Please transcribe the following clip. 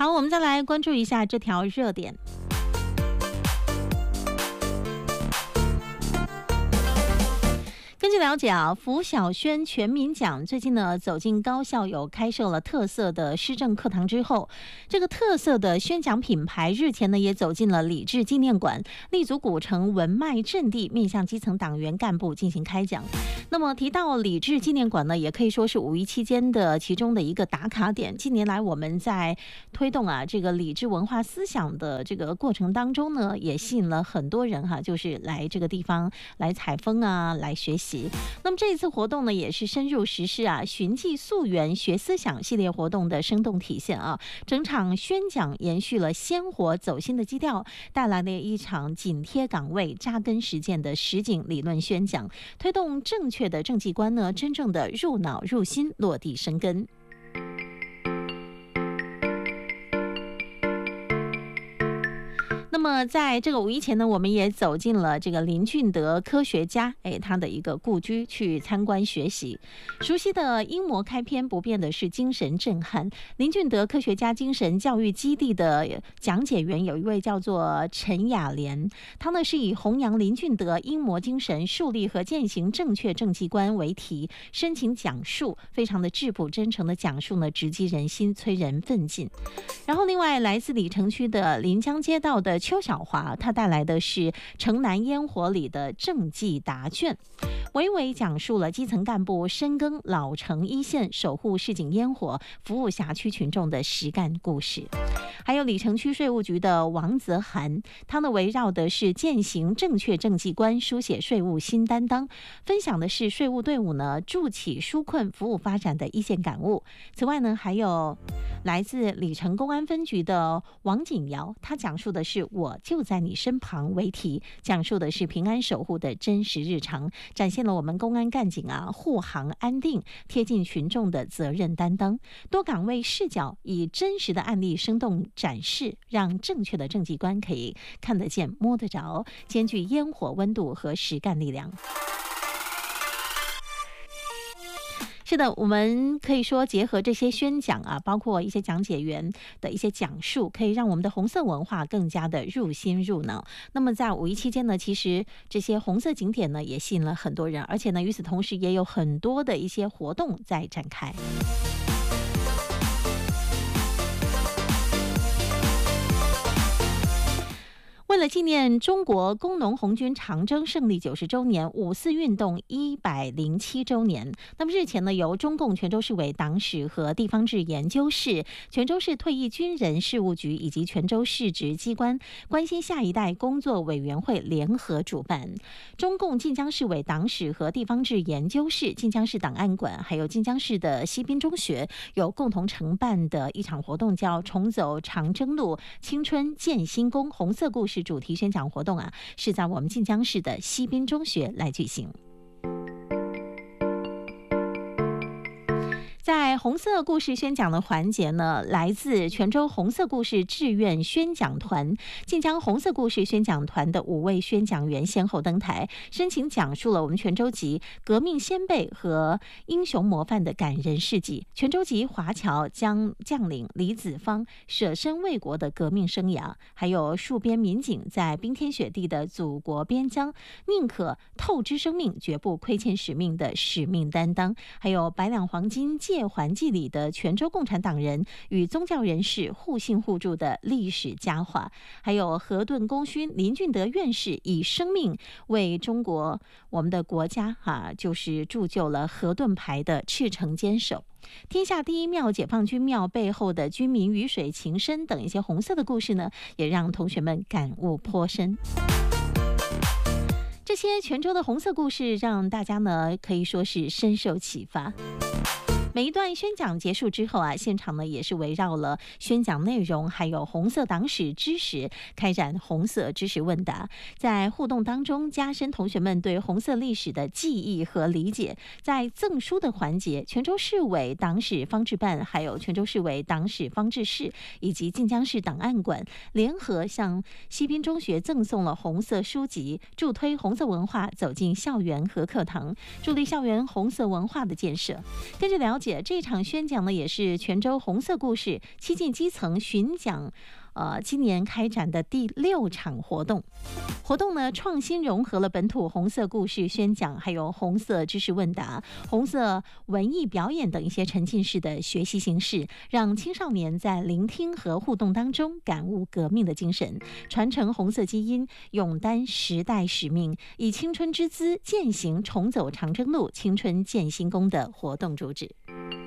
好，我们再来关注一下这条热点。根据了解啊，拂晓轩全民奖最近呢走进高校，有开设了特色的施政课堂之后，这个特色的宣讲品牌日前呢也走进了礼智纪念馆，立足古城文脉阵地，面向基层党员干部进行开讲。那么提到礼智纪念馆呢，也可以说是五一期间的其中的一个打卡点。近年来我们在推动这个礼智文化思想的这个过程当中呢，也吸引了很多人就是来这个地方来采风来学习。那么这一次活动呢，也是深入实施寻迹溯源学思想系列活动的生动体现整场宣讲延续了鲜活走心的基调，带来了一场紧贴岗位扎根实践的实景理论宣讲，推动正确的政绩观呢真正的入脑入心，落地生根。那么在这个五一前呢，我们也走进了这个林俊德科学家他的一个故居去参观学习。熟悉的英模开篇，不变的是精神震撼。林俊德科学家精神教育基地的讲解员有一位叫做陈雅莲，他呢是以弘扬林俊德英模精神，树立和践行正确政绩观为题，深情讲述，非常的质朴真诚的讲述呢，直击人心，催人奋进。然后另外来自里城区的临江街道的邱小华，他带来的是城南烟火里的政绩答卷，娓娓讲述了基层干部深耕老城一线，守护市井烟火，服务辖区群众的实干故事。还有里城区税务局的王泽涵，他呢围绕的是践行正确政绩观，书写税务新担当，分享的是税务队伍呢助企纾困服务发展的一线感悟。此外呢，还有来自里城公安分局的王锦瑶，他讲述的是我就在你身旁为题，讲述的是平安守护的真实日常，展现了我们公安干警护航安定，贴近群众的责任担当。多岗位视角以真实的案例生动展示，让正确的政绩观可以看得见摸得着，兼具烟火温度和实干力量。是的，我们可以说结合这些宣讲包括一些讲解员的一些讲述，可以让我们的红色文化更加的入心入脑。那么在五一期间呢，其实这些红色景点呢也吸引了很多人，而且呢与此同时也有很多的一些活动在展开。为了纪念中国工农红军长征胜利90周年、五四运动107周年，那么日前呢，由中共泉州市委党史和地方志研究室、泉州市退役军人事务局以及泉州市直机关关心下一代工作委员会联合主办，中共晋江市委党史和地方志研究室、晋江市档案馆还有晋江市的西滨中学有共同承办的一场活动，叫重走长征路，青春建新功红色故事主题宣讲活动是在我们晋江市的西滨中学来举行。在红色故事宣讲的环节呢，来自泉州红色故事志愿宣讲团、晋江红色故事宣讲团的5位宣讲员先后登台，深情讲述了我们泉州籍革命先辈和英雄模范的感人事迹。泉州籍华侨将领李子芳舍身为国的革命生涯，还有戍边民警在冰天雪地的祖国边疆宁可透支生命绝不亏欠使命的使命担当，还有百两黄金借还记里的泉州共产党人与宗教人士互信互助的历史佳话，还有河顿功勋林俊德院士以生命为中国我们的国家就是铸就了河顿牌的赤诚坚守。天下第一庙解放军庙背后的军民鱼水情深等一些红色的故事呢，也让同学们感悟颇深。这些泉州的红色故事让大家呢可以说是深受启发。每一段宣讲结束之后现场呢也是围绕了宣讲内容还有红色党史知识开展红色知识问答，在互动当中加深同学们对红色历史的记忆和理解。在赠书的环节，泉州市委党史方志办还有泉州市委党史方志室以及晋江市档案馆联合向西滨中学赠送了红色书籍，助推红色文化走进校园和课堂，助力校园红色文化的建设。根据了解解，这场宣讲呢也是泉州红色故事七进基层巡讲今年开展的第6场活动。活动呢创新融合了本土红色故事宣讲，还有红色知识问答、红色文艺表演等一些沉浸式的学习形式，让青少年在聆听和互动当中感悟革命的精神，传承红色基因，勇担时代使命，以青春之姿践行重走长征路、青春建新功的活动主旨。